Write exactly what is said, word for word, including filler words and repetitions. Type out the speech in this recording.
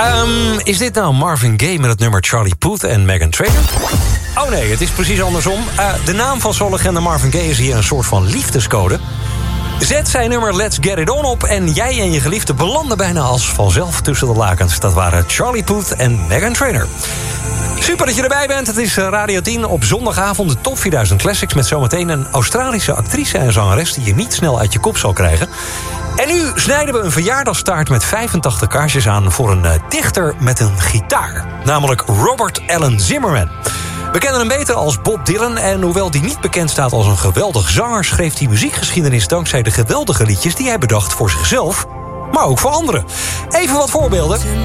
Um, is dit nou Marvin Gaye met het nummer Charlie Puth en Meghan Trainor? Oh nee, het is precies andersom. Uh, de naam van soul-legende Marvin Gaye is hier een soort van liefdescode. Zet zijn nummer Let's Get It On op en jij en je geliefde belanden bijna als vanzelf tussen de lakens. Dat waren Charlie Puth en Meghan Trainor. Super dat je erbij bent. Het is Radio tien op zondagavond de Top vierduizend Classics... met zometeen een Australische actrice en zangeres... die je niet snel uit je kop zal krijgen. En nu snijden we een verjaardagstaart met vijfentachtig kaarsjes aan... voor een uh, dichter met een gitaar. Namelijk Robert Allen Zimmerman. We kennen hem beter als Bob Dylan... en hoewel die niet bekend staat als een geweldig zanger... schreef hij muziekgeschiedenis dankzij de geweldige liedjes... die hij bedacht voor zichzelf, maar ook voor anderen. Even wat voorbeelden.